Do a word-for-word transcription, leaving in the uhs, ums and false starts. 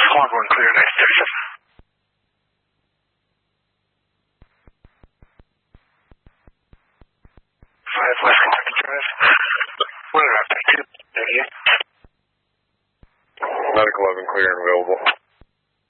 Squad one clear, nine thirty-seven. five West Kentucky Drive. Weather update two thirty-eight. Medical eleven clear and available.